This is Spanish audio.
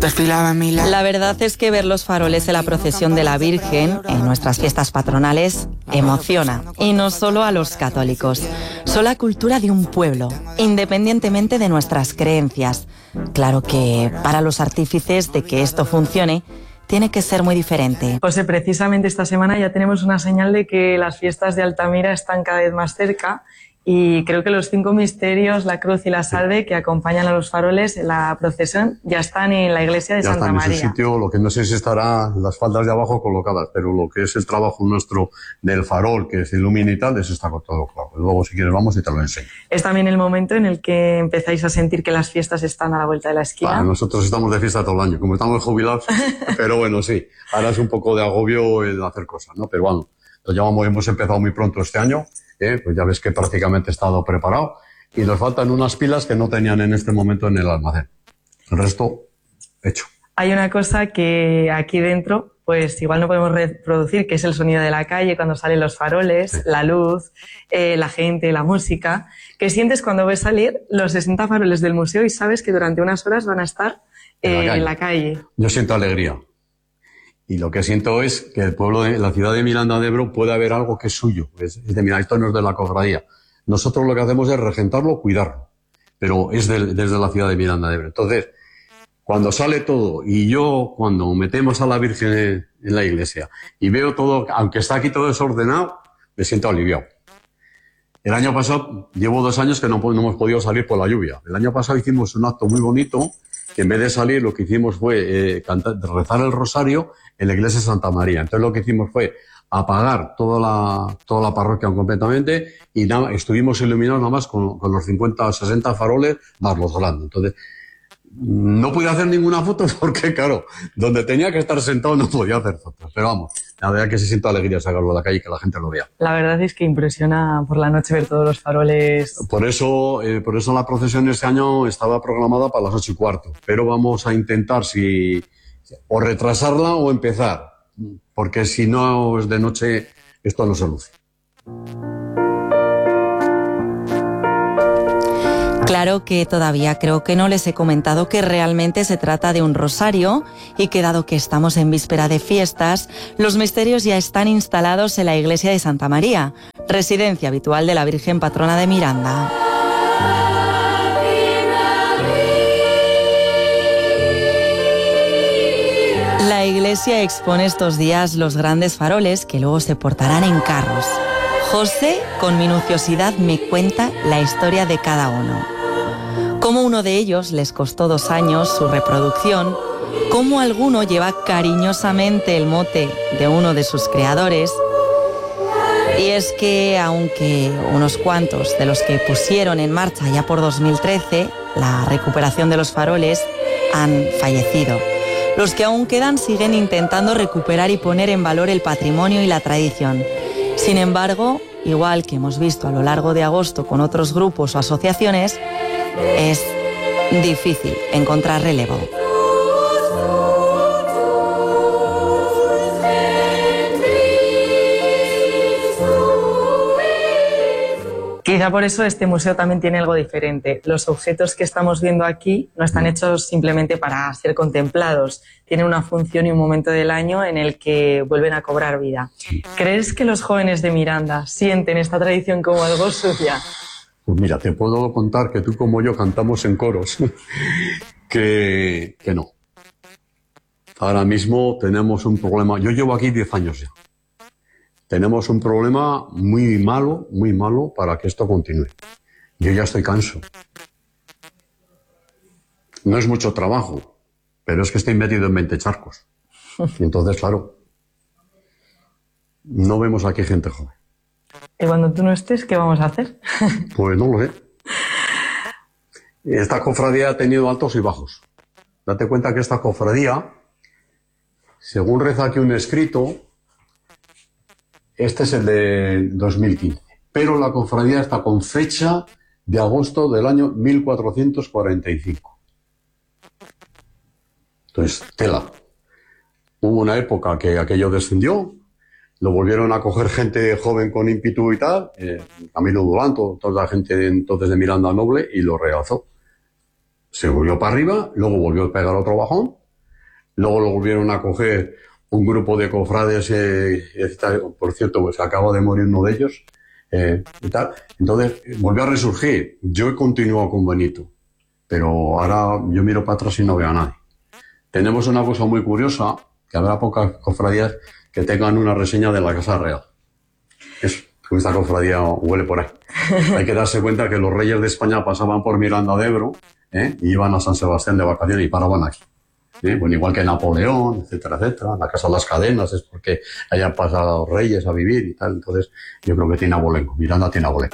desfilaba en Milán. La verdad es que ver los faroles de la procesión de la Virgen en nuestras fiestas patronales emociona, y no solo a los católicos. Son la cultura de un pueblo, independientemente de nuestras creencias. Claro que para los artífices de que esto funcione, tiene que ser muy diferente. José, precisamente esta semana ya tenemos una señal de que las fiestas de Altamira están cada vez más cerca, y creo que los 5 misterios, la cruz y la salve que acompañan a los faroles en la procesión ya están en la iglesia de Santa María. Ya están en su sitio, lo que no sé si estarán las faldas de abajo colocadas, pero lo que es el trabajo nuestro del farol que se ilumina y tal, eso está todo claro. Luego si quieres vamos y te lo enseño. Es también el momento en el que empezáis a sentir que las fiestas están a la vuelta de la esquina. Nosotros estamos de fiesta todo el año, como estamos jubilados, pero bueno, sí, ahora es un poco de agobio el hacer cosas, ¿no? Pero bueno, hemos empezado muy pronto este año. Pues ya ves que prácticamente he estado preparado y nos faltan unas pilas que no tenían en este momento en el almacén. El resto, hecho. Hay una cosa que aquí dentro, pues igual no podemos reproducir, que es el sonido de la calle cuando salen los faroles, sí, la luz, la gente, la música. ¿Qué sientes cuando ves salir los 60 faroles del museo y sabes que durante unas horas van a estar en la calle? Yo siento alegría. Y lo que siento es que el pueblo de la ciudad de Miranda de Ebro puede haber algo que es suyo. Es de, mira, esto no es de la cofradía. Nosotros lo que hacemos es regentarlo, cuidarlo. Pero es desde la ciudad de Miranda de Ebro. Entonces, cuando sale todo y cuando metemos a la Virgen en la iglesia y veo todo, aunque está aquí todo desordenado, me siento aliviado. El año pasado, llevo 2 años que no hemos podido salir por la lluvia. El año pasado hicimos un acto muy bonito, que en vez de salir lo que hicimos fue rezar el rosario en la iglesia de Santa María. Entonces lo que hicimos fue apagar toda la parroquia completamente y estuvimos iluminados nada más con los 50 o 60 faroles más los grandes. Entonces no pude hacer ninguna foto porque, claro, donde tenía que estar sentado no podía hacer fotos. Pero vamos, la verdad que se siente alegría sacarlo a la calle y que la gente lo vea. La verdad es que impresiona por la noche ver todos los faroles. Por eso la procesión este año estaba programada para las 8:15. Pero vamos a intentar o retrasarla o empezar. Porque si no es de noche, esto no se luce. Claro que todavía creo que no les he comentado que realmente se trata de un rosario y que dado que estamos en víspera de fiestas, los misterios ya están instalados en la iglesia de Santa María, residencia habitual de la Virgen Patrona de Miranda. La iglesia expone estos días los grandes faroles que luego se portarán en carros. José, con minuciosidad, me cuenta la historia de cada uno. Cómo uno de ellos les costó 2 años su reproducción, cómo alguno lleva cariñosamente el mote de uno de sus creadores. Y es que, aunque unos cuantos de los que pusieron en marcha ya por 2013 la recuperación de los faroles han fallecido, los que aún quedan siguen intentando recuperar y poner en valor el patrimonio y la tradición. Sin embargo, igual que hemos visto a lo largo de agosto con otros grupos o asociaciones, es difícil encontrar relevo. Quizá por eso este museo también tiene algo diferente. Los objetos que estamos viendo aquí no están hechos simplemente para ser contemplados. Tienen una función y un momento del año en el que vuelven a cobrar vida. ¿Crees que los jóvenes de Miranda sienten esta tradición como algo suya? Pues mira, te puedo contar que tú como yo cantamos en coros, que no. Ahora mismo tenemos un problema. Yo llevo aquí 10 años ya. Tenemos un problema muy malo para que esto continúe. Yo ya estoy canso. No es mucho trabajo, pero es que estoy metido en 20 charcos. Y entonces, claro, no vemos aquí gente joven. ¿Y cuando tú no estés, qué vamos a hacer? Pues no lo sé. Esta cofradía ha tenido altos y bajos. Date cuenta que esta cofradía, según reza aquí un escrito, este es el de 2015, pero la cofradía está con fecha de agosto del año 1445. Entonces, tela. Hubo una época que aquello descendió, lo volvieron a coger gente joven con ímpetu y tal, Camilo Durán, toda la gente de entonces de Miranda Noble, y lo realzó. Se volvió para arriba, luego volvió a pegar otro bajón, luego lo volvieron a coger un grupo de cofrades, por cierto, pues acaba de morir uno de ellos, y tal. Entonces, volvió a resurgir. Yo he continuado con Benito, pero ahora yo miro para atrás y no veo a nadie. Tenemos una cosa muy curiosa, que habrá pocas cofradías que tengan una reseña de la Casa Real. Esta cofradía huele por ahí. Hay que darse cuenta que los reyes de España pasaban por Miranda de Ebro, y iban a San Sebastián de vacaciones y paraban aquí. Bueno, igual que Napoleón, etcétera, etcétera. La Casa de las Cadenas es porque hayan pasado reyes a vivir y tal. Entonces, yo creo que tiene abolengo. Miranda tiene abolengo.